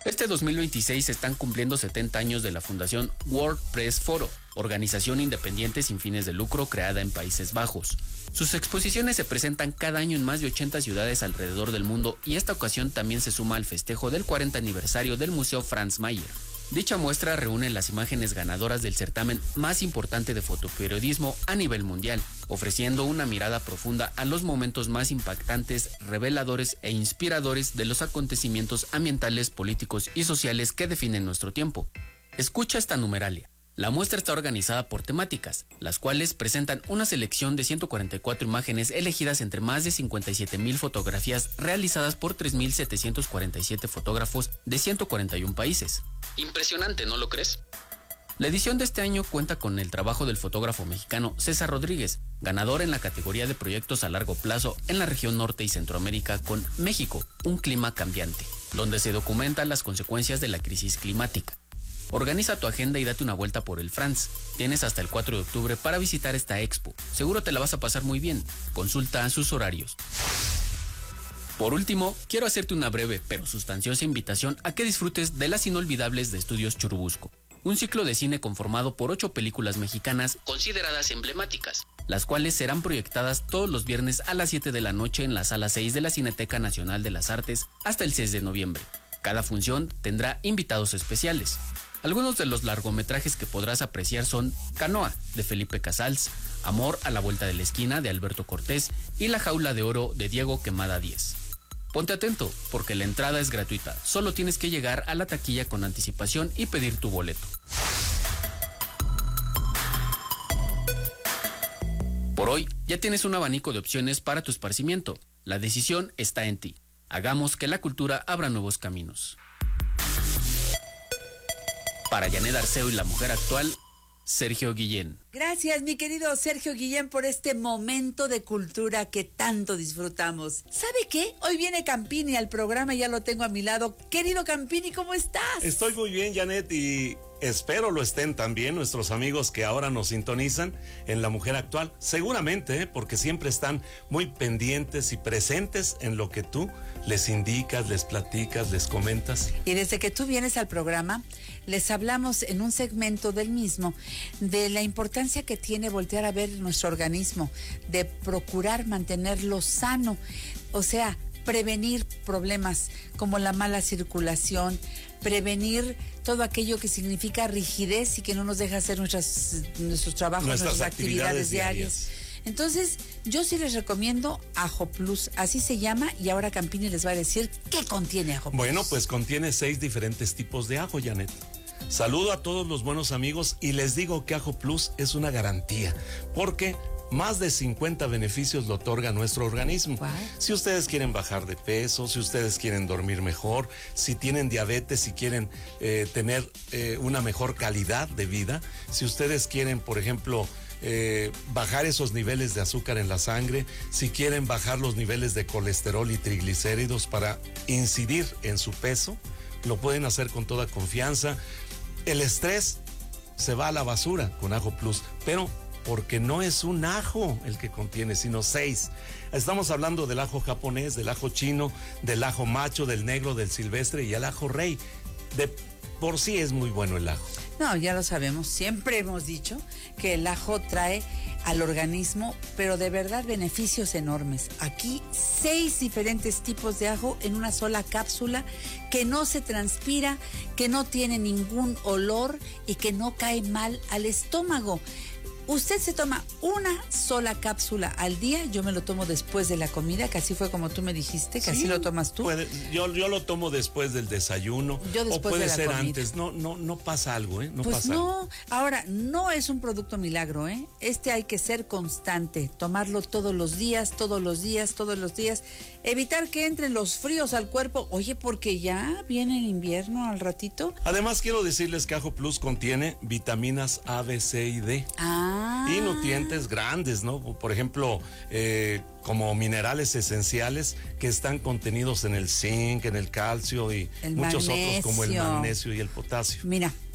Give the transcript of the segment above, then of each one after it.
Este 2026 se están cumpliendo 70 años de la fundación World Press Photo, organización independiente sin fines de lucro creada en Países Bajos. Sus exposiciones se presentan cada año en más de 80 ciudades alrededor del mundo y esta ocasión también se suma al festejo del 40 aniversario del Museo Franz Mayer. Dicha muestra reúne las imágenes ganadoras del certamen más importante de fotoperiodismo a nivel mundial, ofreciendo una mirada profunda a los momentos más impactantes, reveladores e inspiradores de los acontecimientos ambientales, políticos y sociales que definen nuestro tiempo. Escucha esta numeralia. La muestra está organizada por temáticas, las cuales presentan una selección de 144 imágenes elegidas entre más de 57,000 fotografías realizadas por 3,747 fotógrafos de 141 países. Impresionante, ¿no lo crees? La edición de este año cuenta con el trabajo del fotógrafo mexicano César Rodríguez, ganador en la categoría de proyectos a largo plazo en la región norte y Centroamérica con México, un clima cambiante, donde se documentan las consecuencias de la crisis climática. Organiza tu agenda y date una vuelta por el Franz. Tienes hasta el 4 de octubre para visitar esta expo. Seguro te la vas a pasar muy bien. Consulta sus horarios. Por último, quiero hacerte una breve pero sustanciosa invitación a que disfrutes de Las Inolvidables de Estudios Churubusco, un ciclo de cine conformado por 8 películas mexicanas consideradas emblemáticas, las cuales serán proyectadas todos los viernes a las 7 de la noche en la Sala 6 de la Cineteca Nacional de las Artes hasta el 6 de noviembre. Cada función tendrá invitados especiales. Algunos de los largometrajes que podrás apreciar son Canoa, de Felipe Casals, Amor a la vuelta de la esquina, de Alberto Cortés, y La jaula de oro, de Diego Quemada 10. Ponte atento, porque la entrada es gratuita. Solo tienes que llegar a la taquilla con anticipación y pedir tu boleto. Por hoy, ya tienes un abanico de opciones para tu esparcimiento. La decisión está en ti. Hagamos que la cultura abra nuevos caminos. Para Janet Arceo y La Mujer Actual, Sergio Guillén. Gracias, mi querido Sergio Guillén, por este momento de cultura que tanto disfrutamos. ¿Sabe qué? Hoy viene Campini al programa y ya lo tengo a mi lado. Querido Campini, ¿cómo estás? Estoy muy bien, Janet, y espero lo estén también nuestros amigos que ahora nos sintonizan en La Mujer Actual. Seguramente, porque siempre están muy pendientes y presentes en lo que tú les indicas, les platicas, les comentas. Y desde que tú vienes al programa, les hablamos en un segmento del mismo de la importancia que tiene voltear a ver nuestro organismo, de procurar mantenerlo sano, o sea, prevenir problemas como la mala circulación, prevenir todo aquello que significa rigidez y que no nos deja hacer nuestros trabajos, nuestras actividades diarias. Entonces, yo sí les recomiendo Ajo Plus, así se llama, y ahora Campini les va a decir qué contiene Ajo Plus. Bueno, pues contiene 6 diferentes tipos de ajo, Janet. Saludo a todos los buenos amigos y les digo que Ajo Plus es una garantía, porque más de 50 beneficios lo otorga nuestro organismo. Wow. Si ustedes quieren bajar de peso, si ustedes quieren dormir mejor, si tienen diabetes, si quieren tener una mejor calidad de vida, si ustedes quieren, por ejemplo, bajar esos niveles de azúcar en la sangre, si quieren bajar los niveles de colesterol y triglicéridos para incidir en su peso, lo pueden hacer con toda confianza. El estrés se va a la basura con Ajo Plus, pero porque no es un ajo el que contiene, sino 6. Estamos hablando del ajo japonés, del ajo chino, del ajo macho, del negro, del silvestre y el ajo rey. De por sí es muy bueno el ajo. No, ya lo sabemos, siempre hemos dicho que el ajo trae al organismo, pero de verdad beneficios enormes. Aquí 6 diferentes tipos de ajo en una sola cápsula que no se transpira, que no tiene ningún olor y que no cae mal al estómago. Usted se toma una sola cápsula al día. Yo me lo tomo después de la comida, que así fue como tú me dijiste, que sí, así lo tomas tú. Yo lo tomo después del desayuno. Yo después o puede de la ser comida. Antes. No pasa algo, ¿eh? No pues pasa no, algo. Ahora, no es un producto milagro, ¿eh? Hay que ser constante, tomarlo todos los días, todos los días, todos los días. Evitar que entren los fríos al cuerpo. Oye, porque ya viene el invierno al ratito. Además, quiero decirles que Ajo Plus contiene vitaminas A, B, C y D. Y nutrientes grandes, ¿no? Por ejemplo, como minerales esenciales que están contenidos en el zinc, en el calcio y muchos otros como el magnesio y el potasio. Mira,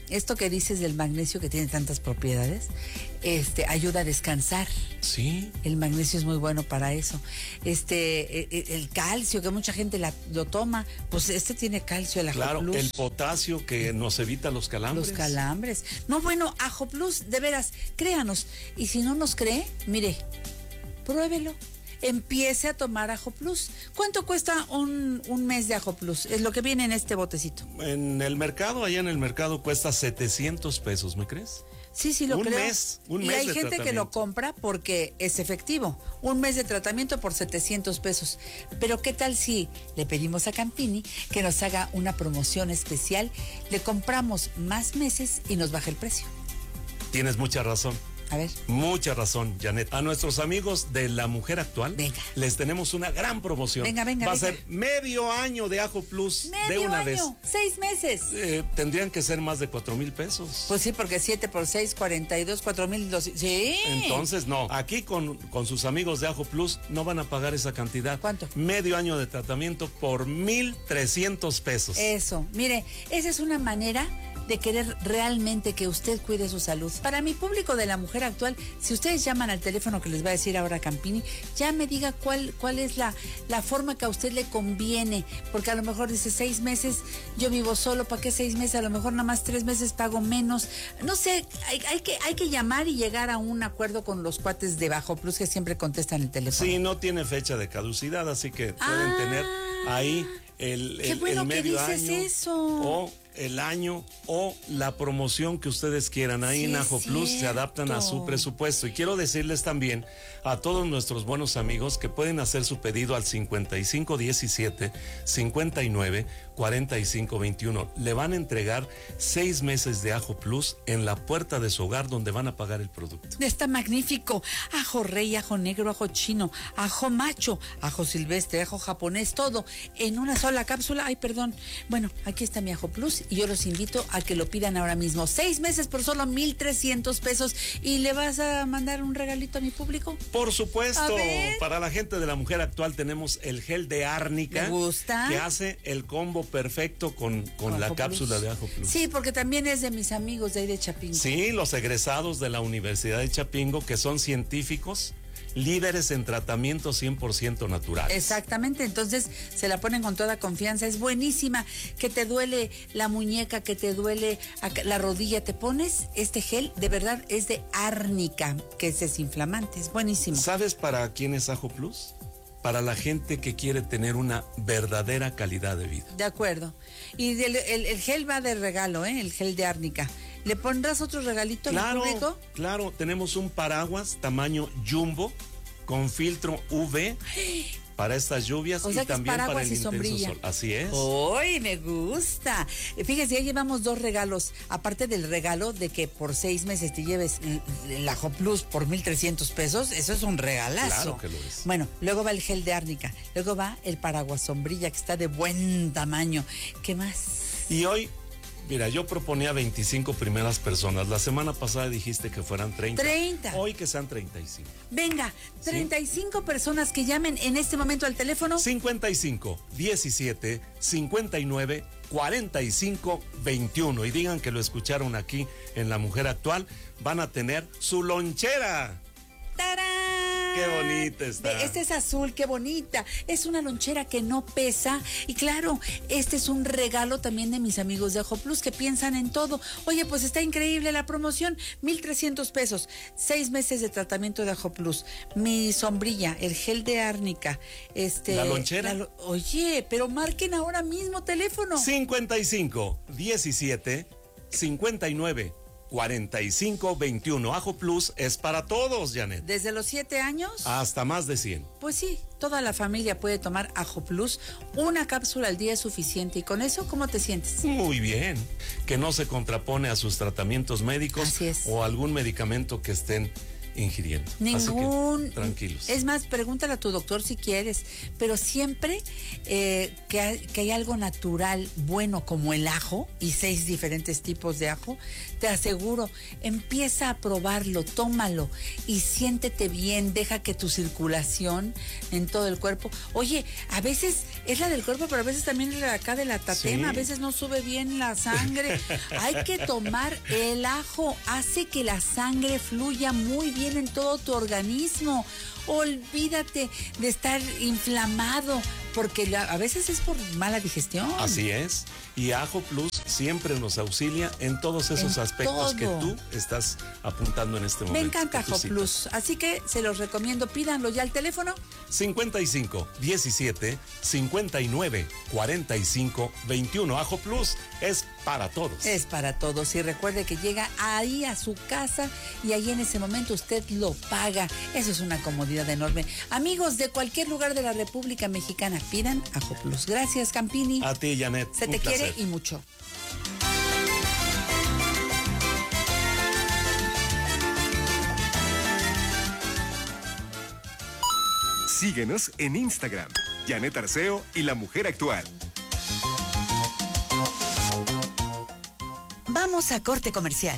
esto que dices del magnesio que tiene tantas propiedades, ayuda a descansar. Sí. El magnesio es muy bueno para eso. El calcio, que mucha gente lo toma, pues tiene calcio, el Ajo Claro, Plus. el potasio que nos evita los calambres. Los calambres. No, bueno, Ajo Plus, de veras, créanos. Y si no nos cree, mire, pruébelo. Empiece a tomar Ajo Plus. ¿Cuánto cuesta un mes de Ajo Plus? Es lo que viene en este botecito. En el mercado, allá en el mercado cuesta 700 pesos, ¿me crees? Sí, lo creo. Un y mes hay de gente que lo tratamiento. compra porque es efectivo. Un mes de tratamiento por 700 pesos. Pero ¿qué tal si le pedimos a Campini que nos haga una promoción especial? Le compramos más meses y nos baja el precio. Tienes mucha razón. A ver. Mucha razón, Janet. A nuestros amigos de La Mujer Actual, Venga. les tenemos una gran promoción. Venga. Va a ser medio año de Ajo Plus de una vez. 6 meses. Tendrían que ser más de 4,000 pesos. Pues sí, porque 7 por 6, 42, 4,200. Sí. Entonces, no. Aquí con sus amigos de Ajo Plus no van a pagar esa cantidad. ¿Cuánto? Medio año de tratamiento por 1,300 pesos. Eso. Mire, esa es una manera de querer realmente que usted cuide su salud. Para mi público de La Mujer Actual, si ustedes llaman al teléfono que les va a decir ahora Campini, ya me diga cuál es la forma que a usted le conviene, porque a lo mejor dice 6 meses, yo vivo solo, ¿para qué 6 meses? A lo mejor nada más 3 meses pago menos. No sé, hay que llamar y llegar a un acuerdo con los cuates de Ajo Plus que siempre contestan el teléfono. Sí, no tiene fecha de caducidad, así que pueden tener ahí qué bueno el que medio dices año eso. o el año o la promoción que ustedes quieran. Ahí Sí, en Ajo es Plus se adaptan a su cierto. presupuesto. Y quiero decirles también a todos nuestros buenos amigos que pueden hacer su pedido al 5517-594521. Le van a entregar 6 meses de Ajo Plus en la puerta de su hogar donde van a pagar el producto. Está magnífico. Ajo rey, ajo negro, ajo chino, ajo macho, ajo silvestre, ajo japonés, todo en una sola cápsula. Ay, perdón. Bueno, aquí está mi Ajo Plus y yo los invito a que lo pidan ahora mismo. 6 meses por solo 1,300 pesos. ¿Y le vas a mandar un regalito a mi público? Por supuesto, A ver. para la gente de La Mujer Actual tenemos el gel de árnica. ¿Le gusta? Que hace el combo perfecto con la Ajo cápsula Plus. de Ajo Plus. Sí, porque también es de mis amigos de ahí de Chapingo. Sí, los egresados de la Universidad de Chapingo, que son científicos, líderes en tratamiento 100% natural. Exactamente, entonces se la ponen con toda confianza, es buenísima. Que te duele la muñeca, que te duele la rodilla, te pones este gel, de verdad es de árnica, que es desinflamante, es buenísimo. ¿Sabes para quién es Ajo Plus? Para la gente que quiere tener una verdadera calidad de vida. De acuerdo. Y el gel va de regalo, el gel de árnica. ¿Le pondrás otro regalito al público? Claro, tenemos un paraguas tamaño jumbo con filtro UV para estas lluvias O y sea que es también para paraguas el y intenso sombrilla. sol. Así es. ¡Uy, me gusta! Fíjense, ya llevamos 2 regalos. Aparte del regalo de que por 6 meses te lleves el Ajo Plus por 1,300 pesos, eso es un regalazo. Claro que lo es. Bueno, luego va el gel de árnica, luego va el paraguas sombrilla que está de buen tamaño. ¿Qué más? Y hoy, mira, yo proponía 25 primeras personas. La semana pasada dijiste que fueran 30. 30. Hoy que sean 35. Venga, 35 personas que llamen en este momento al teléfono. 55 17 59 45 21 y digan que lo escucharon aquí en La Mujer Actual. Van a tener su lonchera. ¡Tarán! Qué bonita está. Este es azul, qué bonita. Es una lonchera que no pesa. Y claro, este es un regalo también de mis amigos de Ajo Plus que piensan en todo. Oye, pues está increíble la promoción. 1,300 pesos. 6 meses de tratamiento de Ajo Plus. Mi sombrilla, el gel de árnica. La lonchera. Oye, pero marquen ahora mismo teléfono. 55 17 59 45 21. Ajo Plus es para todos, Janet. Desde los 7 años. Hasta más de 100. Pues sí, toda la familia puede tomar Ajo Plus. Una cápsula al día es suficiente. ¿Y con eso cómo te sientes? Muy bien. Que no se contrapone a sus tratamientos médicos. Así es. O algún medicamento que estén ingiriendo. Ningún. Así que, tranquilos. Es más, pregúntale a tu doctor si quieres, pero siempre que hay algo natural, bueno, como el ajo, y 6 diferentes tipos de ajo, te aseguro, empieza a probarlo, tómalo y siéntete bien, deja que tu circulación en todo el cuerpo. Oye, a veces es la del cuerpo, pero a veces también es la de acá de la tatema, Sí. a veces no sube bien la sangre. Hay que tomar el ajo, hace que la sangre fluya muy bien en todo tu organismo. Olvídate de estar inflamado, porque a veces es por mala digestión. Así es. Y Ajo Plus siempre nos auxilia en todos esos aspectos que tú estás apuntando en este momento. Me encanta Ajo Plus, así que se los recomiendo. Pídanlo ya al teléfono 55 17 59 45 21. Ajo Plus es para todos. Es para todos. Y recuerde que llega ahí a su casa y ahí en ese momento usted lo paga. Eso es una comodidad enorme. Amigos de cualquier lugar de la República Mexicana, pidan Ajo Plus. Gracias, Campini. A ti, Janet. Se te quiere y mucho. Síguenos en Instagram, Janet Arceo y La Mujer Actual. Vamos a corte comercial.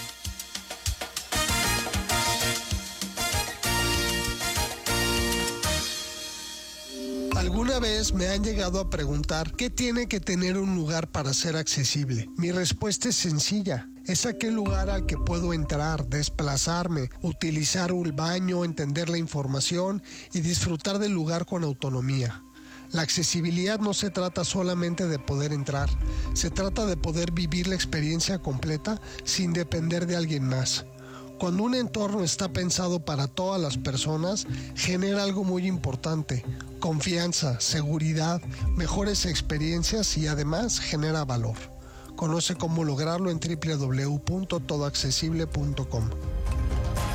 Alguna vez me han llegado a preguntar qué tiene que tener un lugar para ser accesible. Mi respuesta es sencilla. Es aquel lugar al que puedo entrar, desplazarme, utilizar un baño, entender la información y disfrutar del lugar con autonomía. La accesibilidad no se trata solamente de poder entrar, se trata de poder vivir la experiencia completa sin depender de alguien más. Cuando un entorno está pensado para todas las personas, genera algo muy importante: confianza, seguridad, mejores experiencias y además genera valor. Conoce cómo lograrlo en www.todoaccesible.com.